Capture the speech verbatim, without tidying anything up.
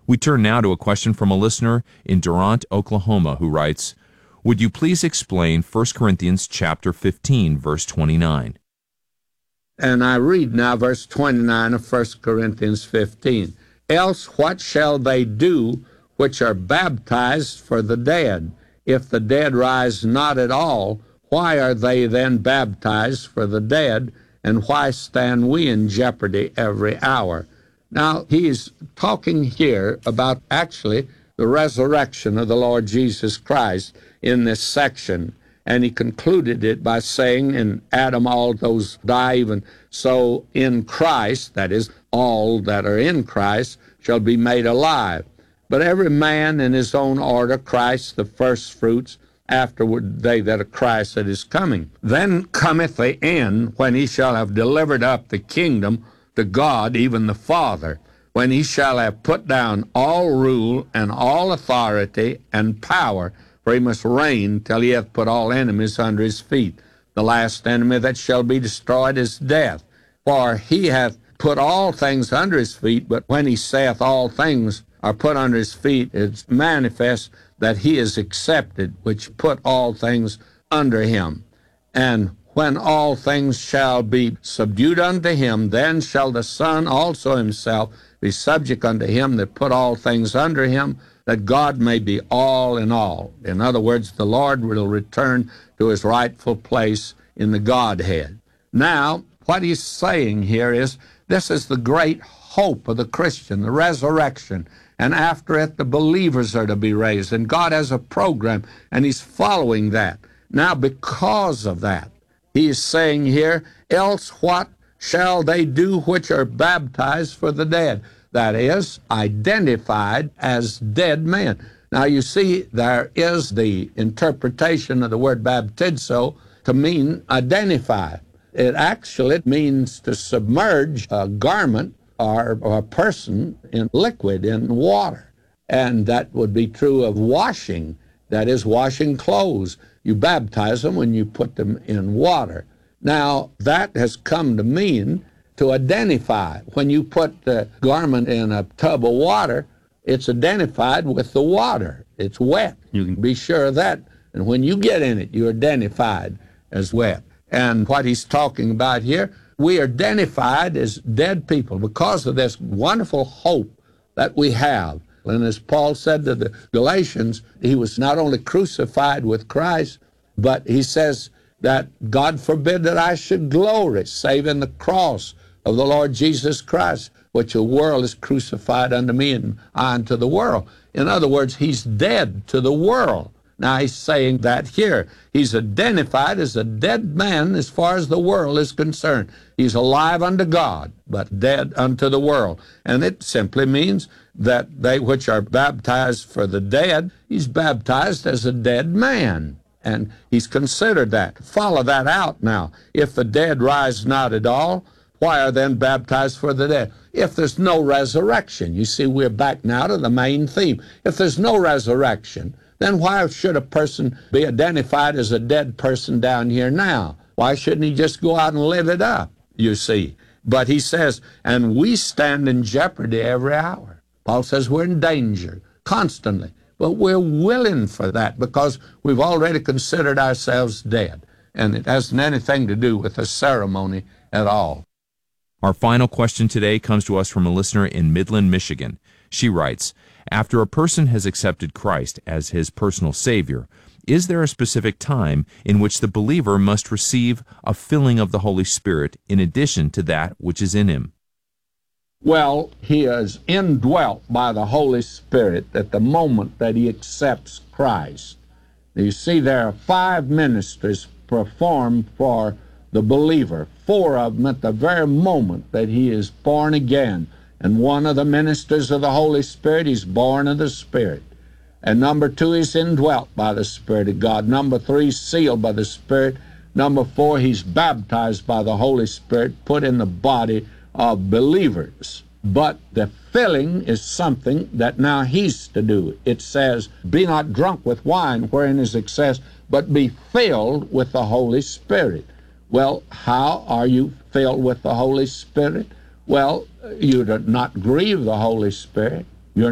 We turn now to a question from a listener in Durant, Oklahoma, who writes, "Would you please explain First Corinthians chapter fifteen, verse twenty-nine?" And I read now verse twenty-nine of First Corinthians fifteen. "Else what shall they do which are baptized for the dead? If the dead rise not at all, why are they then baptized for the dead? And why stand we in jeopardy every hour?" Now, he's talking here about actually the resurrection of the Lord Jesus Christ in this section. And he concluded it by saying, "In Adam all those die, even so in Christ," that is, all that are in Christ, "shall be made alive. But every man in his own order, Christ the firstfruits, afterward they that are Christ at his coming. Then cometh the end, when he shall have delivered up the kingdom to God, even the Father, when he shall have put down all rule and all authority and power, for he must reign till he hath put all enemies under his feet. The last enemy that shall be destroyed is death. For he hath put all things under his feet, but when he saith all things are put under his feet, it's manifest that he is accepted, which put all things under him. And when all things shall be subdued unto him, then shall the Son also himself be subject unto him that put all things under him, that God may be all in all." In other words, the Lord will return to his rightful place in the Godhead. Now, what he's saying here is, this is the great hope of the Christian, the resurrection. And after it, the believers are to be raised. And God has a program, and he's following that. Now, because of that, he is saying here, "Else what shall they do which are baptized for the dead?" That is, identified as dead men. Now, you see, there is the interpretation of the word baptizo to mean identify. It actually means to submerge a garment or, or a person in liquid, in water. And that would be true of washing. That is, washing clothes. You baptize them when you put them in water. Now, that has come to mean to identify. When you put the garment in a tub of water, it's identified with the water. It's wet. You can be sure of that. And when you get in it, you're identified as wet. And what he's talking about here, we are identified as dead people because of this wonderful hope that we have. And as Paul said to the Galatians, he was not only crucified with Christ, but he says that God forbid that I should glory, save in the cross of the Lord Jesus Christ, which the world is crucified unto me and I unto the world. In other words, he's dead to the world. Now he's saying that here. He's identified as a dead man as far as the world is concerned. He's alive unto God, but dead unto the world. And it simply means that they which are baptized for the dead, he's baptized as a dead man. And he's considered that. Follow that out now. If the dead rise not at all, why are then baptized for the dead? If there's no resurrection, you see, we're back now to the main theme. If there's no resurrection, then why should a person be identified as a dead person down here now? Why shouldn't he just go out and live it up, you see? But he says, and we stand in jeopardy every hour. Paul says we're in danger constantly, but we're willing for that because we've already considered ourselves dead, and it hasn't anything to do with the ceremony at all. Our final question today comes to us from a listener in Midland, Michigan. She writes, after a person has accepted Christ as his personal Savior, is there a specific time in which the believer must receive a filling of the Holy Spirit in addition to that which is in him? Well, he is indwelt by the Holy Spirit at the moment that he accepts Christ. You see, there are five ministers performed for the believer, four of them at the very moment that he is born again. And one of the ministers of the Holy Spirit, he's born of the Spirit. And number two, he's indwelt by the Spirit of God. Number three, sealed by the Spirit. Number four, he's baptized by the Holy Spirit, put in the body of believers. But the filling is something that now he's to do. It says, be not drunk with wine wherein is excess, but be filled with the Holy Spirit. Well, how are you filled with the Holy Spirit? Well, you do not grieve the Holy Spirit.